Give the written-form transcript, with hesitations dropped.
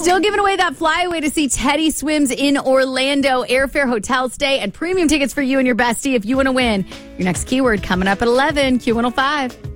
Still giving away that flyaway to see Teddy Swims in Orlando, airfare, hotel stay, and premium tickets for you and your bestie if you want to win. Your next keyword coming up at 11, Q105.